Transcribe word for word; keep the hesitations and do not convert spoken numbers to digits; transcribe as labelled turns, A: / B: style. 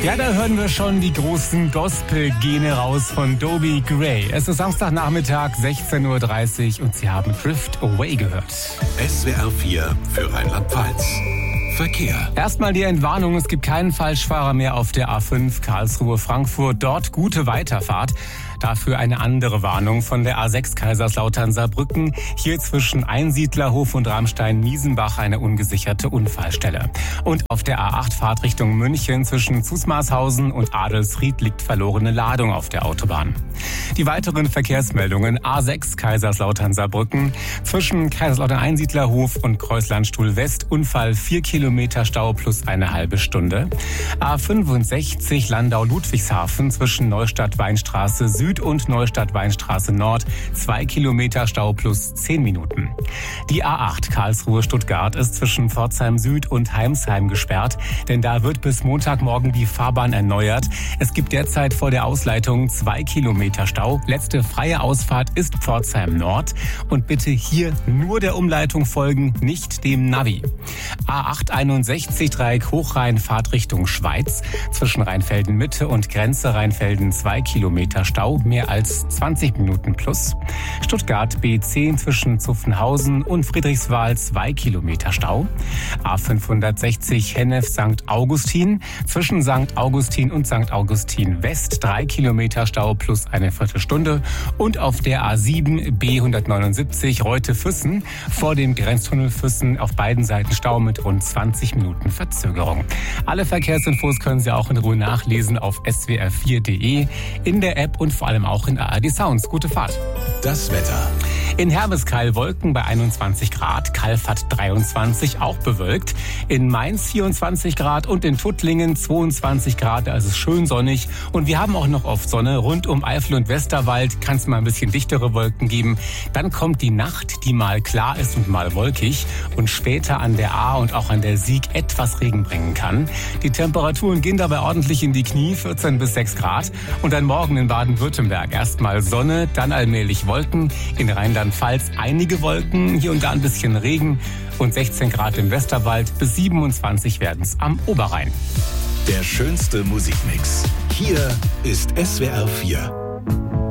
A: Ja, da hören wir schon die großen Gospel-Gene raus von Dobie Gray. Es ist Samstagnachmittag, sechzehn Uhr dreißig und Sie haben Drift Away gehört.
B: S W R vier für Rheinland-Pfalz. Verkehr.
A: Erstmal die Entwarnung, es gibt keinen Falschfahrer mehr auf der A fünf Karlsruhe-Frankfurt. Dort gute Weiterfahrt. Dafür eine andere Warnung von der A sechs Kaiserslautern-Saarbrücken. Hier zwischen Einsiedlerhof und Ramstein-Miesenbach eine ungesicherte Unfallstelle. Und auf der A acht Fahrtrichtung München zwischen Zusmarshausen und Adelsried liegt verlorene Ladung auf der Autobahn. Die weiteren Verkehrsmeldungen: A sechs Kaiserslautern-Saarbrücken zwischen Kaiserslautern-Einsiedlerhof und Kreuzlandstuhl-West Unfall, vier Kilometer Stau plus eine halbe Stunde. A fünfundsechzig Landau-Ludwigshafen zwischen Neustadt-Weinstraße Süd und Neustadt-Weinstraße Nord, zwei Kilometer Stau plus zehn Minuten. Die A acht Karlsruhe-Stuttgart ist zwischen Pforzheim Süd und Heimsheim gesperrt, denn da wird bis Montagmorgen die Fahrbahn erneuert. Es gibt derzeit vor der Ausleitung zwei Kilometer Stau. Letzte freie Ausfahrt ist Pforzheim Nord. Und bitte hier nur der Umleitung folgen, nicht dem Navi. A achthunderteinundsechzig Dreieck Hochrhein, Fahrtrichtung Schweiz. Zwischen Rheinfelden Mitte und Grenze Rheinfelden zwei Kilometer Stau, mehr als zwanzig Minuten plus. Stuttgart B zehn zwischen Zuffenhausen und Friedrichswald zwei Kilometer Stau. A fünfhundertsechzig Hennef Sankt Augustin zwischen Sankt Augustin und Sankt Augustin West drei Kilometer Stau plus eine Viertelstunde. Und auf der A sieben B hundertneunundsiebzig Reute-Füssen vor dem Grenztunnel Füssen auf beiden Seiten Stau mit rund zwanzig Minuten Verzögerung. Alle Verkehrsinfos können Sie auch in Ruhe nachlesen auf S W R vier Punkt de, in der App und vor allem auch in A R D Sounds. Gute Fahrt.
B: Das Wetter.
A: In Hermeskeil Wolken bei einundzwanzig Grad, Kalfat dreiundzwanzig, auch bewölkt. In Mainz vierundzwanzig Grad und in Tuttlingen zweiundzwanzig Grad, also schön sonnig. Und wir haben auch noch oft Sonne. Rund um Eifel und Westerwald kann es mal ein bisschen dichtere Wolken geben. Dann kommt die Nacht, die mal klar ist und mal wolkig und später an der A und auch an der Sieg etwas Regen bringen kann. Die Temperaturen gehen dabei ordentlich in die Knie, vierzehn bis sechs Grad. Und dann morgen in Baden-Württemberg erstmal Sonne, dann allmählich Wolken. In Rheinland-Pfalz einige Wolken, hier und da ein bisschen Regen und sechzehn Grad im Westerwald, bis siebenundzwanzig werden es am Oberrhein.
B: Der schönste Musikmix. Hier ist S W R vier.